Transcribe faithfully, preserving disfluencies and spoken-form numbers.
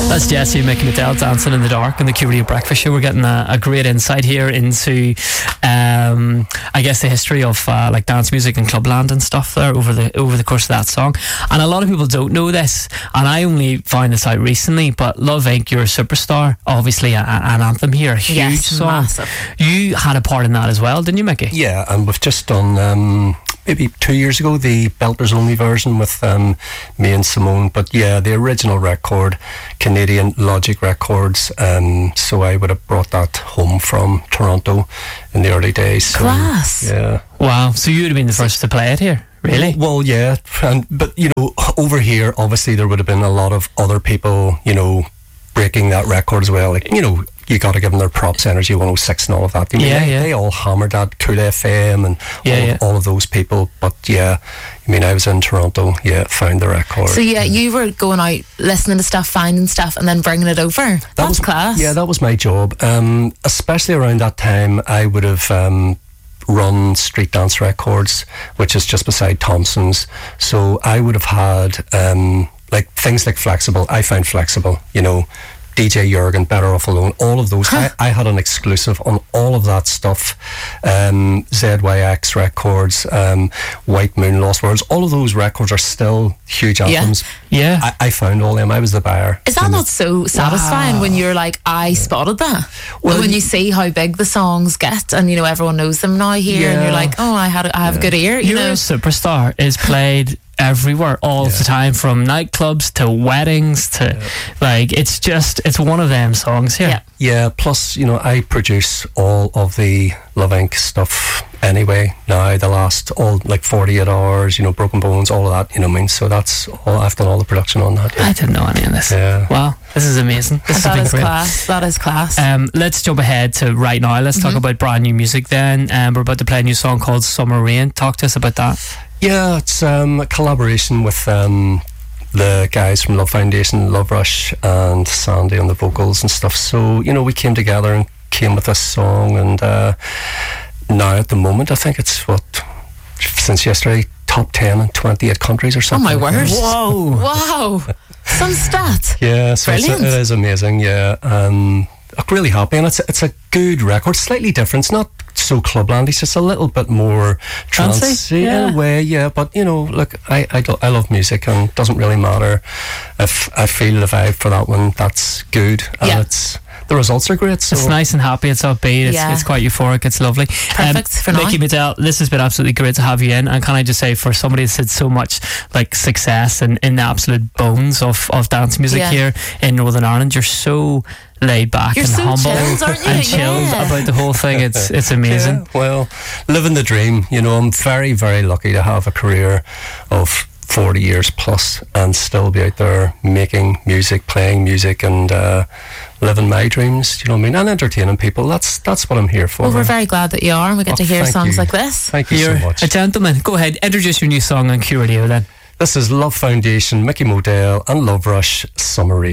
That's Jesse McMiddell dancing in the dark on the Q Radio Breakfast Show. We're getting a, a great insight here into, um, I guess, the history of uh, like dance music and clubland and stuff there over the over the course of that song. And a lot of people don't know this, and I only found this out recently. But Love Incorporated, You're a Superstar, obviously a, a, an anthem here, a huge yes, song. Massive. You had a part in that as well, didn't you, Mickey? Yeah, and we've just done. Um, Maybe two years ago, the Belters Only version with um, me and Simone. But yeah, the original record, Canadian Logic Records. Um, so I would have brought that home from Toronto in the early days. So, Class. Yeah. Wow. So you would have been the first to play it here, really? Well, yeah. And, but, you know, over here, obviously, there would have been a lot of other people, you know, breaking that record as well. Like, you know, you got to give them their props, Energy one oh six and all of that. I mean, yeah, they, yeah. they all hammered that, Cool F M and yeah, all, yeah. Of, all of those people. But yeah, I mean, I was in Toronto, yeah, found the record. So yeah, you were going out, listening to stuff, finding stuff, and then bringing it over. That That's was, class. Yeah, that was my job. Um, especially around that time, I would have um, run Street Dance Records, which is just beside Thompson's. So I would have had um, like things like Flexible. I found Flexible, you know, D J Jurgen, Better Off Alone, all of those. Huh. I, I had an exclusive on all of that stuff. Um, Z Y X Records, um, White Moon, Lost Worlds, all of those records are still huge anthems. Yeah. I, I found all them. I was the buyer. Is that not so satisfying wow. when you're like, I spotted that? Well, when you see how big the songs get and, you know, everyone knows them now here yeah. and you're like, oh, I had a, I have yeah. a good ear. You You're know? a Superstar is played everywhere all yeah. the time, from nightclubs to weddings to yeah. like it's just it's one of them songs here. Yeah. Yeah, plus, you know, I produce all of the Love Incorporated stuff anyway now, the last all like forty-eight hours, you know, Broken Bones, all of that, you know what I mean? So that's all, I've done all the production on that. Yeah. I didn't know any of this. Yeah. Wow, this is amazing. This that has been is great. class. That is class. Um, let's jump ahead to right now. Let's mm-hmm. talk about brand new music then. Um, we're about to play a new song called Summer Rain. Talk to us about that. Yeah, it's um, a collaboration with um, the guys from Love Foundation, Love Rush, and Sandy on the vocals and stuff. So, you know, we came together and came with this song, and uh, now at the moment, I think it's what, since yesterday, top ten in twenty-eight countries or something. Oh my word. Whoa. Wow. Some stat. Yeah, so it's, it is amazing, yeah. Um, I'm really happy, and it's, it's a good record, slightly different. It's not so clublandy, it's just a little bit more trancey yeah. in a way, yeah. But you know, look, I, I, do, I love music, and it doesn't really matter if I feel the vibe for that one. That's good, and yeah. it's the results are great. So. It's nice and happy. It's upbeat. It's, yeah. it's quite euphoric. It's lovely. Perfect um, for now. Mickey Middell, this has been absolutely great to have you in. And can I just say, for somebody that's had so much like success and in the absolute bones of, of dance music yeah. here in Northern Ireland, you're so laid back You're and so humble chilled, aren't you? and chilled yeah. about the whole thing. It's it's amazing. Yeah, well, living the dream. You know, I'm very, very lucky to have a career of forty years plus and still be out there making music, playing music, and uh, living my dreams, you know what I mean, and entertaining people. That's that's what I'm here for. Well, we're very glad that you are, and we get oh, to hear songs you. like this. Thank you You're so much. a gentleman. Go ahead, introduce your new song on Q Radio then. This is Love Foundation, Mickey Modell, and Love Rush, Summer Rain.